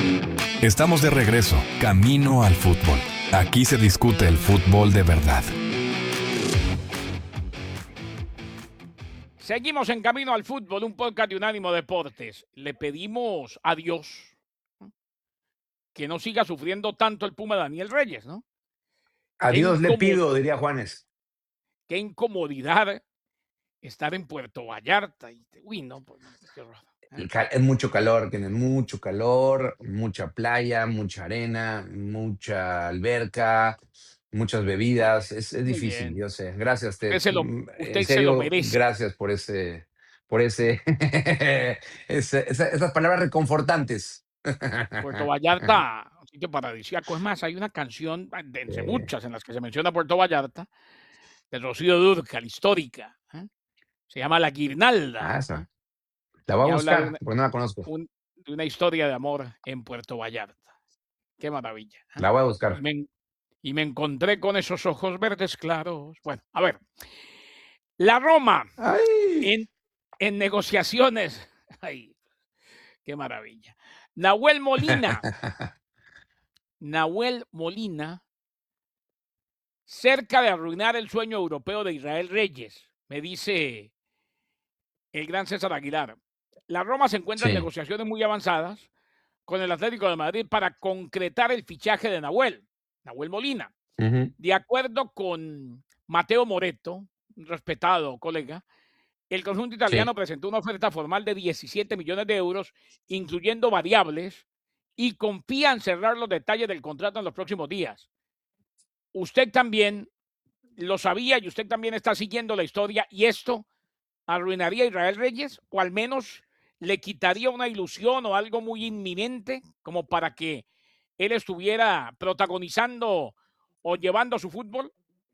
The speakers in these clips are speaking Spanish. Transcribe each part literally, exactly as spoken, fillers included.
Estamos de regreso, camino al fútbol. Aquí se discute el fútbol de verdad. Seguimos en Camino al Fútbol, un podcast de Unánimo Deportes. Le pedimos a Dios que no siga sufriendo tanto el Puma Daniel Reyes, ¿no? A Qué Dios le incómodo, pido, diría Juanes. qué incomodidad estar en Puerto Vallarta. Y, uy, no, pues, qué horror. El ca- Es mucho calor, tiene mucho calor, mucha playa, mucha arena, mucha alberca, muchas bebidas. Es, es Muy difícil, bien. yo sé. Gracias, Usted Ted. se lo, Mm, En usted se lo serio, merece. gracias por ese, por ese, ese- esa- esas palabras reconfortantes. Puerto Vallarta, un sitio paradisíaco. Es más, hay una canción, de entre Eh, muchas, en las que se menciona Puerto Vallarta, de Rocío Dúrcal, histórica. ¿eh? Se llama La ah, Guirnalda. ¿eh? esa. La voy Y a habla de buscar, una, porque no la conozco. un- de una historia de amor en Puerto Vallarta. Qué maravilla. ¿eh? La voy a Y buscar. me, en- y me encontré con esos ojos verdes claros. Bueno, a ver, la Roma ¡Ay! en, en negociaciones. Ay, qué maravilla. Nahuel Molina, Nahuel Molina, cerca de arruinar el sueño europeo de Israel Reyes, me dice el gran César Aguilar. La Roma se encuentra en Sí. negociaciones muy avanzadas con el Atlético de Madrid para concretar el fichaje de Nahuel, Nahuel Molina. Ujú. De acuerdo con Mateo Moretto, un respetado colega, el conjunto Sí. italiano presentó una oferta formal de diecisiete millones de euros, incluyendo variables, y confía en cerrar los detalles del contrato en los próximos días. Usted también lo sabía y usted también está siguiendo la historia, y esto arruinaría a Israel Reyes, o al menos le quitaría una ilusión o algo muy inminente como para que él estuviera protagonizando o llevando su fútbol.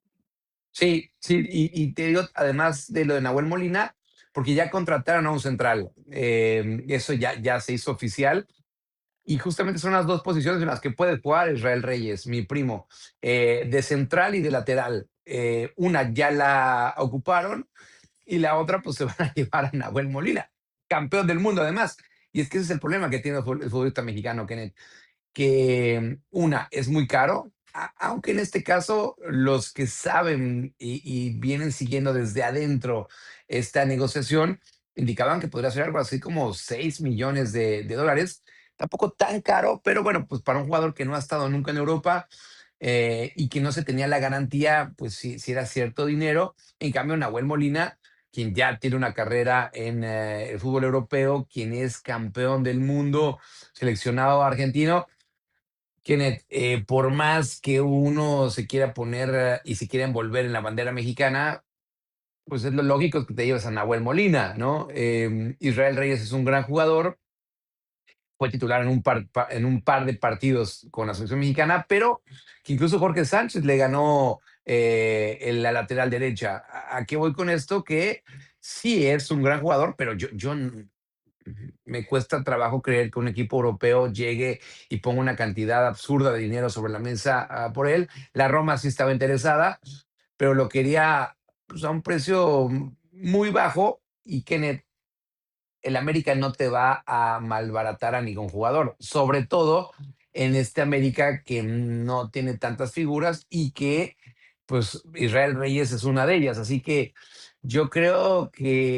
Sí, sí, y, y te digo, además de lo de Nahuel Molina, porque ya contrataron a un central, eh, eso ya, ya se hizo oficial, y justamente son las dos posiciones en las que puede jugar Israel Reyes, mi primo, eh, de central y de lateral. Eh, una ya la ocuparon y la otra pues se van a llevar a Nahuel Molina, campeón del mundo además. Y es que ese es el problema que tiene el fut- el futbolista mexicano, Kenneth, que una es muy caro, a- aunque en este caso los que saben y, y vienen siguiendo desde adentro esta negociación indicaban que podría ser algo así como seis millones de, de dólares. Tampoco tan caro, pero bueno, pues para un jugador que no ha estado nunca en Europa eh, y que no se tenía la garantía, pues sí, sí era cierto dinero. En cambio, Nahuel Molina, quien ya tiene una carrera en eh, el fútbol europeo, quien es campeón del mundo, seleccionado argentino, Kenneth, eh, por más que uno se quiera poner eh, y se quiera envolver en la bandera mexicana, pues es lo lógico que te lleves a Nahuel Molina, ¿no? Eh, Israel Reyes es un gran jugador, fue titular en un, par, pa- en un par de partidos con la selección mexicana, pero que incluso Jorge Sánchez le ganó eh, en la lateral derecha. ¿A, a qué voy con esto? Que sí es un gran jugador, pero yo, yo n- me cuesta trabajo creer que un equipo europeo llegue y ponga una cantidad absurda de dinero sobre la mesa ah, por él. La Roma sí estaba interesada, pero lo quería pues, a un precio muy bajo y Kenneth, el América no te va a malbaratar a ningún jugador, sobre todo en este América que no tiene tantas figuras y que pues Israel Reyes es una de ellas. Así que yo creo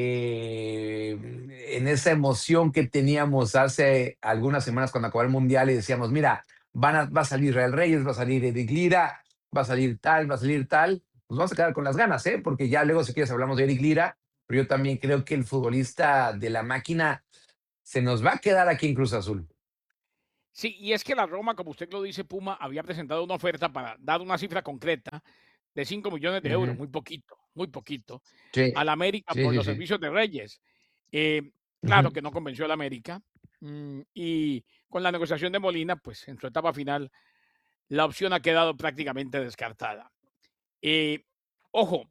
que en esa emoción que teníamos hace algunas semanas cuando acabó el Mundial y decíamos, mira, van a, va a salir Israel Reyes, va a salir Eric Lira, va a salir tal, va a salir tal, pues vamos a quedar con las ganas, ¿eh? Porque ya luego si quieres hablamos de Eric Lira, pero yo también creo que el futbolista de la máquina se nos va a quedar aquí en Cruz Azul. Sí, y es que la Roma, como usted lo dice, Puma, había presentado una oferta para dar una cifra concreta de cinco millones de euros, Ujú. muy poquito, muy poquito, Sí, al América sí, por sí, los sí. servicios de Reyes. Eh, claro Ujú. que no convenció al América, mm, y con la negociación de Molina, pues en su etapa final, la opción ha quedado prácticamente descartada. Eh, ojo,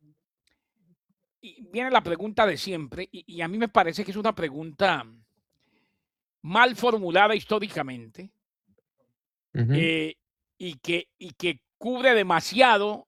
y viene la pregunta de siempre, y, y a mí me parece que es una pregunta mal formulada históricamente, Ujú. eh, y, que, y que cubre demasiado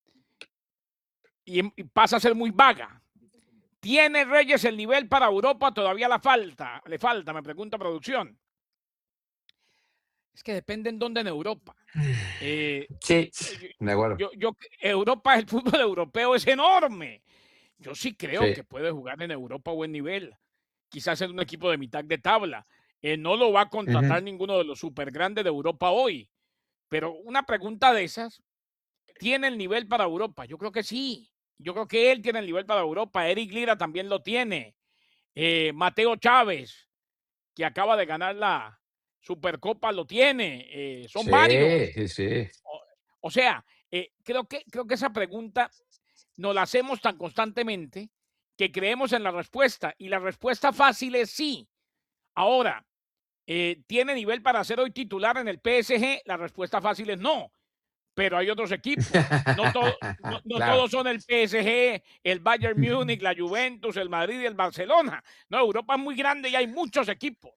y, em- y pasa a ser muy vaga. ¿Tiene Reyes el nivel para Europa? Todavía la falta, le falta, me pregunta producción. Es que depende en dónde en Europa. Eh, Sí, yo, de acuerdo. yo, yo- Europa, el fútbol europeo es enorme. Yo sí creo Sí. que puede jugar en Europa a buen nivel. Quizás en un equipo de mitad de tabla. Eh, no lo va a Ujú. contratar ninguno de los super grandes de Europa hoy. Pero una pregunta de esas, ¿tiene el nivel para Europa? Yo creo que sí. Yo creo que él tiene el nivel para Europa. Eric Lira también lo tiene. Eh, Mateo Chávez, que acaba de ganar la Supercopa, lo tiene. Eh, son varios. Sí, sí, sí. O, o sea, eh, creo, que, creo que esa pregunta nos la hacemos tan constantemente que creemos en la respuesta. Y la respuesta fácil es sí. Ahora, eh, ¿tiene nivel para ser hoy titular en el P S G? La respuesta fácil es no. Pero hay otros equipos. No, todo, no, no Claro. todos son el P S G, el Bayern Múnich, la Juventus, el Madrid y el Barcelona. No, Europa es muy grande y hay muchos equipos.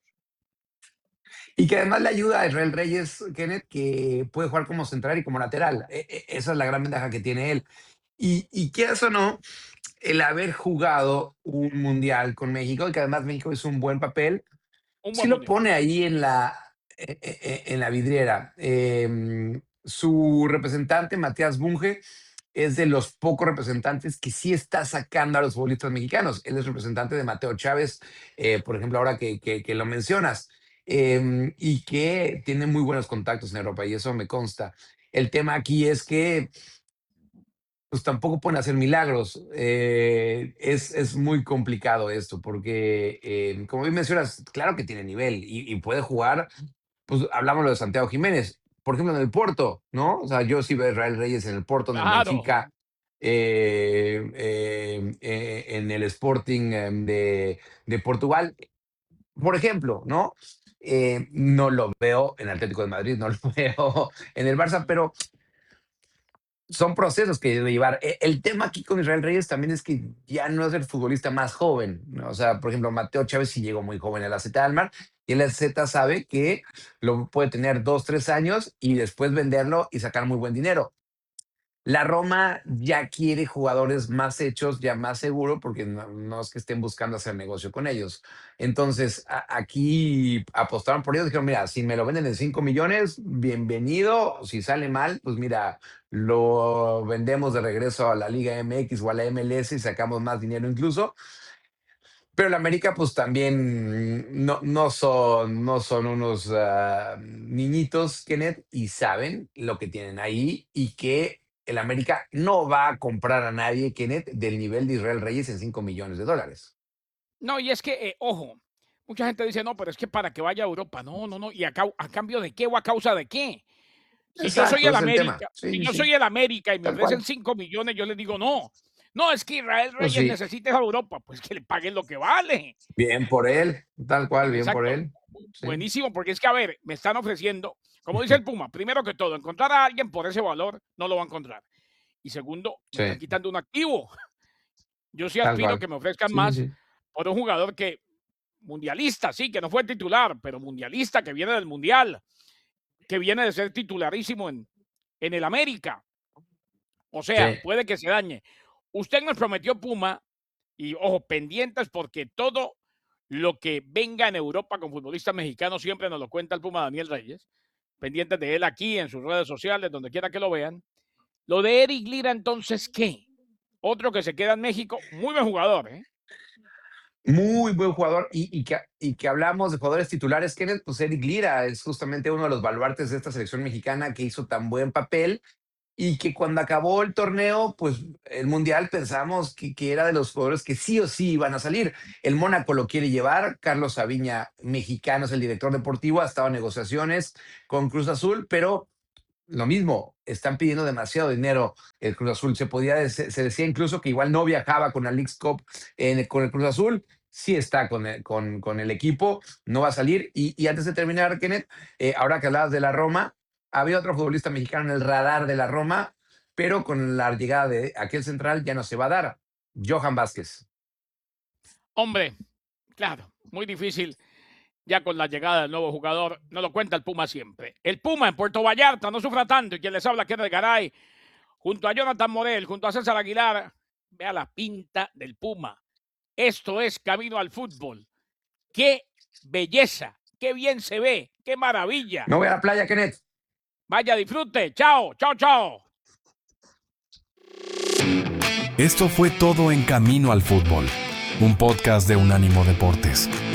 Y que además le ayuda a Israel Reyes, Kenneth, que puede jugar como central y como lateral. E- e- esa es la gran ventaja que tiene él. Y, y quieras o no, el haber jugado un mundial con México, y que además México hizo un buen papel, Un sí buen lo mundial. pone ahí en la, e- e- e- en la vidriera. Em, su representante, Matías Bunge, es de los pocos representantes que sí está sacando a los futbolistas mexicanos. Él es representante de Mateo Chávez, eh, por ejemplo, ahora que, que- que lo mencionas, em, y que tiene muy buenos contactos en Europa, y eso me consta. El tema aquí es que pues tampoco pueden hacer milagros. Eh, es, es muy complicado esto, porque eh, como bien mencionas, claro que tiene nivel y, y puede jugar, pues hablamos de Santiago Jiménez, por ejemplo, en el Porto, ¿no? O sea, yo sí veo a Israel Reyes en el Porto, en el Claro. Benfica, eh, eh, eh, en el Sporting eh, de, de Portugal, por ejemplo, ¿no? Eh, no lo veo en Atlético de Madrid, no lo veo en el Barça, pero son procesos que debe llevar. E- El tema aquí con Israel Reyes también es que ya no es el futbolista más joven, ¿no? O sea, por ejemplo, Mateo Chávez sí llegó muy joven a la Z Almar y el Z sabe que lo puede tener dos, tres años y después venderlo y sacar muy buen dinero. La Roma ya quiere jugadores más hechos, ya más seguro, porque no, no es que estén buscando hacer negocio con ellos. Entonces, a- aquí apostaron por ellos, dijeron, mira, si me lo venden en cinco millones, bienvenido. Si sale mal, pues mira, lo vendemos de regreso a la Liga M X o a la M L S y sacamos más dinero incluso. Pero el América, pues también no, no son, no son unos ah, niñitos, Kenneth, y saben lo que tienen ahí y que el América no va a comprar a nadie, Kenneth, del nivel de Israel Reyes en cinco millones de dólares. No, y es que, eh, ojo, mucha gente dice, no, pero es que para que vaya a Europa, no, no, no, y a, cau- a cambio de qué o a causa de qué. Si yo soy Exacto, el es el tema. América, Sí, si sí, yo sí, soy el América y me tal ofrecen cual. cinco millones, yo les digo no. No, es que Israel Pues Reyes sí, necesita ir a Europa, pues que le paguen lo que vale. bien por él, tal cual, bien por Exacto. él. Sí, Buenísimo, porque es que, a ver, me están ofreciendo, como dice el Puma, primero que todo, encontrar a alguien por ese valor no lo va a encontrar. Y segundo, me sí, están quitando un activo. Yo sí tal aspiro cual. que me ofrezcan Sí, sí, más sí. por un jugador que, mundialista, sí, que no fue titular, pero mundialista, que viene del mundial, que viene de ser titularísimo en, en el América. O sea, Sí. puede que se dañe. Usted nos prometió Puma, y ojo, pendientes porque todo lo que venga en Europa con futbolistas mexicanos siempre nos lo cuenta el Puma Daniel Reyes. Pendientes de él aquí en sus redes sociales, donde quiera que lo vean. Lo de Eric Lira, entonces, ¿qué? Otro que se queda en México, muy buen jugador, ¿eh? Muy buen jugador y, y que, y que hablamos de jugadores titulares, Kenneth, pues Eric Lira es justamente uno de los baluartes de esta selección mexicana que hizo tan buen papel y que cuando acabó el torneo, pues el Mundial pensamos que, que era de los jugadores que sí o sí iban a salir. El Mónaco lo quiere llevar, Carlos Sabiña, mexicano, es el director deportivo, ha estado en negociaciones con Cruz Azul, pero lo mismo, están pidiendo demasiado dinero el Cruz Azul. Se podía, se, se decía incluso que igual no viajaba con la Leagues Cup en- con el Cruz Azul. Sí está con el, con, con el equipo, no va a salir. Y, y antes de terminar, Kenneth, eh, ahora que hablabas de la Roma, había otro futbolista mexicano en el radar de la Roma, pero con la llegada de aquel central ya no se va a dar. Johan Vázquez. Hombre, claro, muy difícil ya con la llegada del nuevo jugador. No lo cuenta el Puma siempre. El Puma en Puerto Vallarta, no sufra tanto. Y quien les habla, Kenneth Garay, junto a Jonathan Morel, junto a César Aguilar. Vea la pinta del Puma. Esto es Camino al Fútbol. ¡Qué belleza! ¡Qué bien se ve! ¡Qué maravilla! Me voy a la playa, Kenneth. Vaya, disfrute. Chao, chao, chao. Esto fue todo en Camino al Fútbol, un podcast de Unánimo Deportes.